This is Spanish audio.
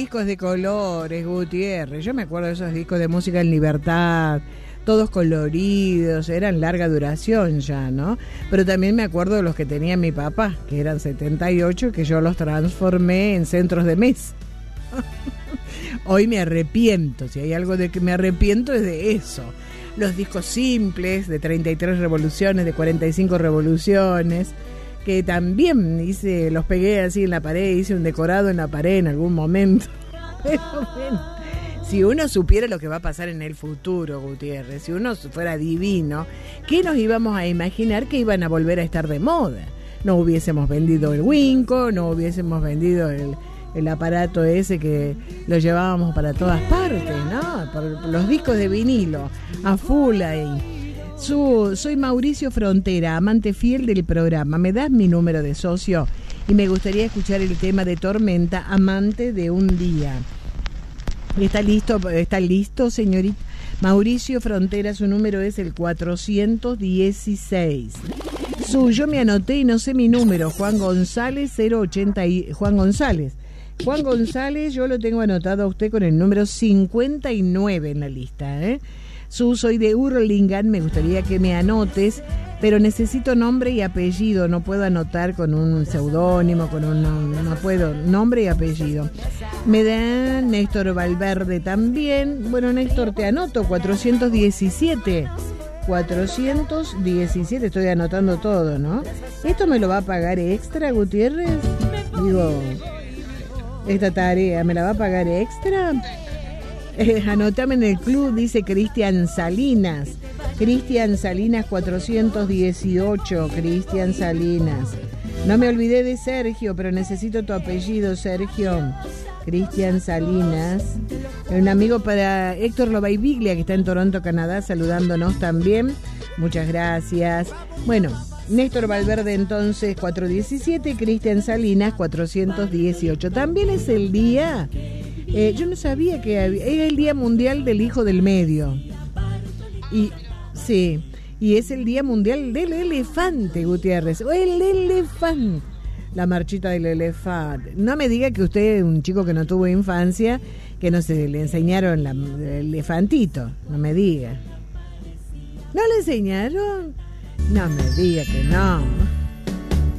discos de colores, Gutiérrez. Yo me acuerdo de esos discos de música en libertad, todos coloridos, eran larga duración ya, ¿no? Pero también me acuerdo de los que tenía mi papá, que eran 78, que yo los transformé en centros de mes. Hoy me arrepiento, si hay algo de que me arrepiento es de eso. Los discos simples, de 33 revoluciones, de 45 revoluciones, que también los pegué así en la pared, hice un decorado en la pared en algún momento. Pero bueno, si uno supiera lo que va a pasar en el futuro, Gutiérrez, si uno fuera divino, ¿qué nos íbamos a imaginar que iban a volver a estar de moda? No hubiésemos vendido el Winco, no hubiésemos vendido el aparato ese que lo llevábamos para todas partes, ¿no? Por los discos de vinilo, a full ahí. Soy Mauricio Frontera, amante fiel del programa. ¿Me das mi número de socio? Y me gustaría escuchar el tema de Tormenta, amante de un día. ¿Está listo, señorita? Mauricio Frontera, su número es el 416. Yo me anoté y no sé mi número. Juan González 080. Juan González, yo lo tengo anotado a usted con el número 59 en la lista, ¿eh? Soy de Hurlingham, me gustaría que me anotes, pero necesito nombre y apellido, no puedo anotar con un seudónimo, no puedo, nombre y apellido. Me da Néstor Valverde también. Bueno, Néstor, te anoto, 417, estoy anotando todo, ¿no? ¿Esto me lo va a pagar extra, Gutiérrez? Digo, esta tarea, ¿me la va a pagar extra? Anotame en el club, dice Cristian Salinas. Cristian Salinas 418. Cristian Salinas. No me olvidé de Sergio, pero necesito tu apellido, Sergio. Cristian Salinas. Un amigo para Héctor Lobaiviglia, que está en Toronto, Canadá, saludándonos también. Muchas gracias. Bueno, Néstor Valverde entonces 417, Cristian Salinas 418. También es el día... yo no sabía que era el Día Mundial del Hijo del Medio. Y sí, y es el Día Mundial del Elefante, Gutiérrez. O el elefante. La marchita del elefante. No me diga que usted, un chico que no tuvo infancia, que no se le enseñaron el elefantito. No me diga. ¿No le enseñaron? No me diga que no.